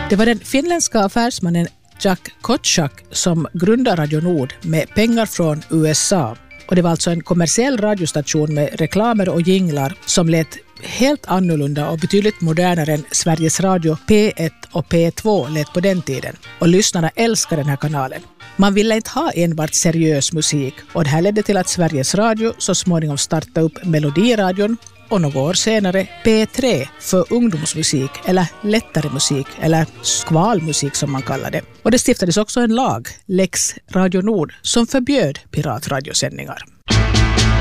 Det var den finländska affärsmannen Jack Kotschack som grundade Radio Nord med pengar från USA. Och det var alltså en kommersiell radiostation med reklamer och jinglar som lät helt annorlunda och betydligt modernare än Sveriges Radio P1 och P2 lät på den tiden. Och lyssnarna älskade den här kanalen. Man ville inte ha enbart seriös musik och det här ledde till att Sveriges Radio så småningom startade upp Melodiradion och några år senare P3 för ungdomsmusik eller lättare musik eller skvalmusik som man kallar det. Och det stiftades också en lag, Lex Radio Nord, som förbjöd piratradiosändningar.